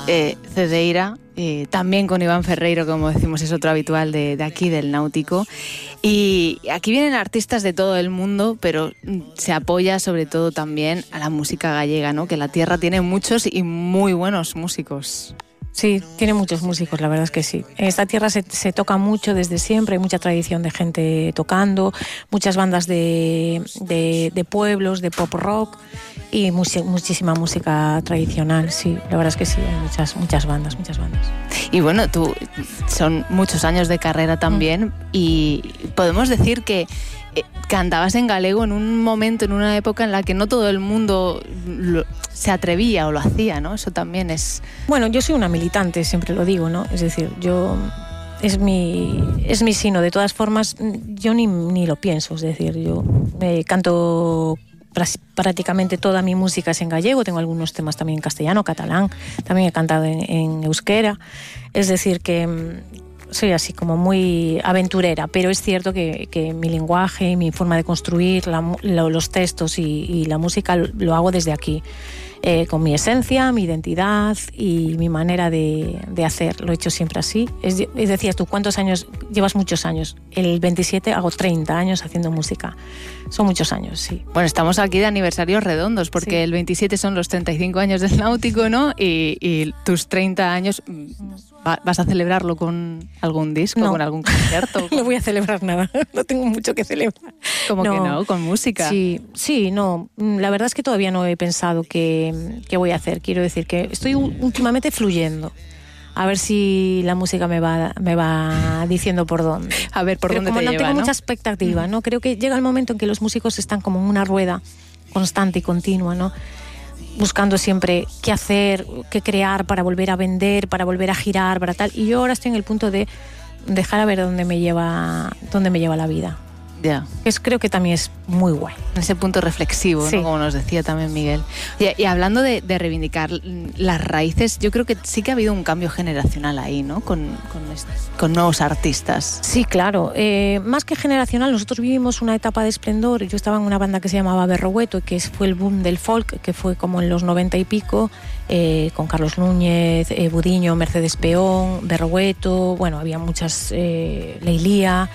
Cedeira, también con Iván Ferreiro, como decimos, es otro habitual de aquí, del Náutico. Y aquí vienen artistas de todo el mundo, pero se apoya sobre todo también a la música gallega, ¿no? Que la tierra tiene muchos y muy buenos músicos. Sí, tiene muchos músicos, la verdad es que sí. En esta tierra se toca mucho desde siempre, hay mucha tradición de gente tocando, muchas bandas de pueblos, de pop rock y muchísima música tradicional, sí, la verdad es que sí, hay muchas bandas. Y bueno, tú son muchos años de carrera también y podemos decir que cantabas en galego en un momento, en una época en la que no todo el mundo se atrevía o lo hacía, ¿no? Eso también es... Bueno, yo soy una militante, siempre lo digo, ¿no? Es decir, es mi sino. De todas formas, yo ni lo pienso. Es decir, yo canto prácticamente toda mi música es en gallego. Tengo algunos temas también en castellano, catalán. También he cantado en euskera. Es decir, que soy así como muy aventurera, pero es cierto que mi lenguaje, mi forma de construir los textos y la música lo hago desde aquí. Con mi esencia, mi identidad y mi manera de hacer. Lo he hecho siempre así. Decías tú, ¿cuántos años? Llevas muchos años. El 27 hago 30 años haciendo música. Son muchos años, sí. Bueno, estamos aquí de aniversarios redondos, porque sí. El 27 son los 35 años del Náutico, ¿no? Y tus 30 años... ¿Vas a celebrarlo con algún disco, no. con algún concierto? No voy a celebrar nada, no tengo mucho que celebrar. ¿Cómo que no? ¿Con música? Sí, no. La verdad es que todavía no he pensado qué voy a hacer. Quiero decir que estoy últimamente fluyendo. A ver si la música me va diciendo por dónde. A ver, por dónde te lleva, ¿no? Como no tengo mucha expectativa, ¿no? Creo que llega el momento en que los músicos están como en una rueda constante y continua, ¿no? Buscando siempre qué hacer, qué crear para volver a vender, para volver a girar, para tal. Y yo ahora estoy en el punto de dejar a ver dónde me lleva la vida. Ya. Creo que también es muy guay. Ese punto reflexivo, sí. ¿no? Como nos decía también Miguel. Y hablando de reivindicar las raíces, yo creo que sí que ha habido un cambio generacional ahí, ¿no? Con nuevos artistas. Sí, claro. Más que generacional, nosotros vivimos una etapa de esplendor. Yo estaba en una banda que se llamaba Berrogueto, que fue el boom del folk, que fue como en los 90 y pico, con Carlos Núñez, Budiño, Mercedes Peón, Berrogueto, bueno, había muchas, Leilía...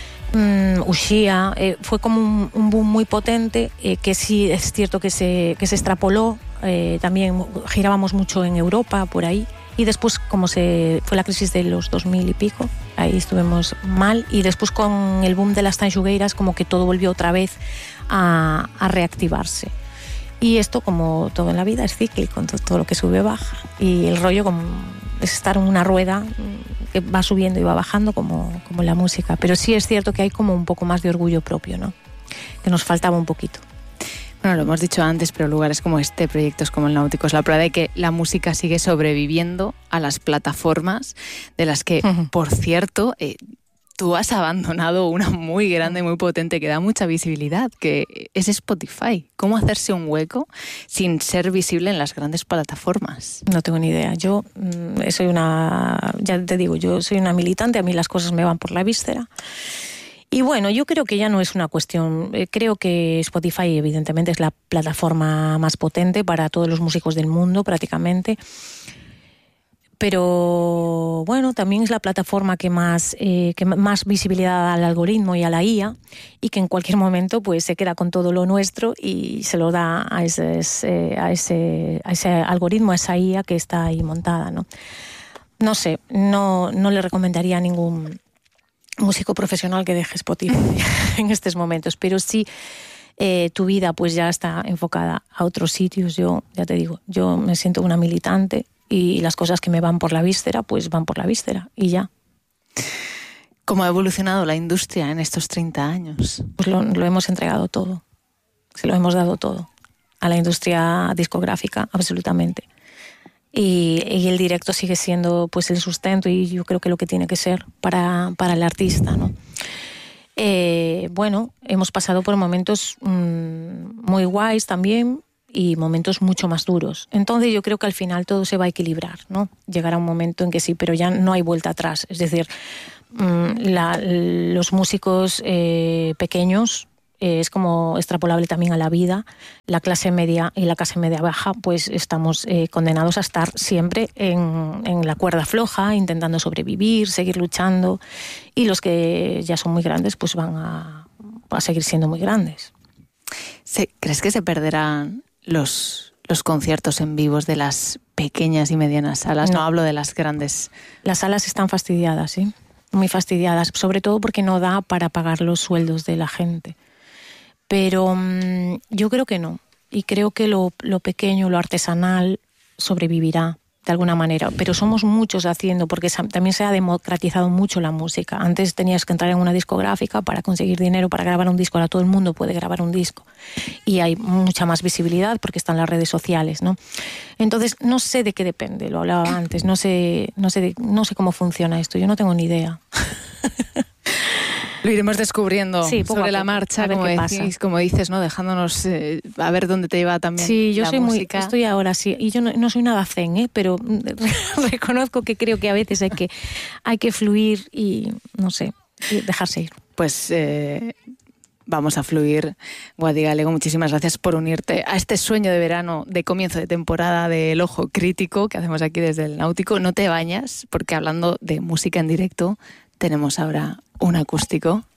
Uxía, fue como un boom muy potente, que sí es cierto que se extrapoló, también girábamos mucho en Europa, por ahí, y después como fue la crisis de los 2000 y pico, ahí estuvimos mal, y después con el boom de las tanxugueiras como que todo volvió otra vez a reactivarse. Y esto, como todo en la vida, es cíclico, todo lo que sube baja, y el rollo como es estar en una rueda que va subiendo y va bajando como la música. Pero sí es cierto que hay como un poco más de orgullo propio, ¿no? Que nos faltaba un poquito. Bueno, lo hemos dicho antes, pero lugares como este, proyectos como el Náutico, es la prueba de que la música sigue sobreviviendo a las plataformas, de las que, por cierto, tú has abandonado una muy grande, muy potente, que da mucha visibilidad, que es Spotify. ¿Cómo hacerse un hueco sin ser visible en las grandes plataformas? No tengo ni idea. Yo ya te digo, yo soy una militante, a mí las cosas me van por la víscera. Y bueno, yo creo que ya no es una cuestión, creo que Spotify evidentemente es la plataforma más potente para todos los músicos del mundo prácticamente. Pero bueno, también es la plataforma que más visibilidad da al algoritmo y a la IA, y que en cualquier momento pues se queda con todo lo nuestro y se lo da a ese algoritmo, a esa IA que está ahí montada, ¿no? No sé, no le recomendaría a ningún músico profesional que deje Spotify en estos momentos, pero sí tu vida pues ya está enfocada a otros sitios. Yo ya te digo, yo me siento una militante. Y las cosas que me van por la víscera, pues van por la víscera y ya. ¿Cómo ha evolucionado la industria en estos 30 años? Pues lo hemos entregado todo, se lo hemos dado todo a la industria discográfica, absolutamente. Y el directo sigue siendo pues el sustento, y yo creo que lo que tiene que ser para el artista, ¿no? Bueno, hemos pasado por momentos muy guays también, y momentos mucho más duros. Entonces yo creo que al final todo se va a equilibrar, ¿no? Llegará un momento en que sí, pero ya no hay vuelta atrás. Es decir, los músicos pequeños es como extrapolable también a la vida. La clase media y la clase media baja, pues estamos condenados a estar siempre en la cuerda floja, intentando sobrevivir, seguir luchando, y los que ya son muy grandes pues van a seguir siendo muy grandes. ¿Crees que se perderán los conciertos en vivos de las pequeñas y medianas salas? No hablo de las grandes. Las salas están fastidiadas, ¿sí? Muy fastidiadas, sobre todo porque no da para pagar los sueldos de la gente. Pero yo creo que no. Y creo que lo pequeño, lo artesanal, sobrevivirá de alguna manera. Pero somos muchos haciendo, porque también se ha democratizado mucho la música. Antes tenías que entrar en una discográfica para conseguir dinero para grabar un disco. Ahora todo el mundo puede grabar un disco. Y hay mucha más visibilidad porque están las redes sociales, ¿no? Entonces, no sé de qué depende, lo hablaba antes. No sé cómo funciona esto. Yo no tengo ni idea. Lo iremos descubriendo sobre la marcha, como dices, ¿no? Dejándonos a ver dónde te lleva también la música. Estoy ahora, sí, y yo no soy nada zen, pero reconozco que creo que a veces hay que fluir y, no sé, y dejarse ir. Pues vamos a fluir. Guadi Galego, muchísimas gracias por unirte a este sueño de verano, de comienzo de temporada del Ojo Crítico que hacemos aquí desde el Náutico. No te bañas, porque hablando de música en directo, tenemos ahora un acústico